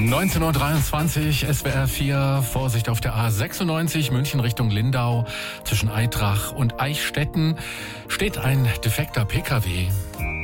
19:23 Uhr, SWR 4, Vorsicht auf der A96, München Richtung Lindau. Zwischen Aitrach und Eichstätten steht ein defekter PKW.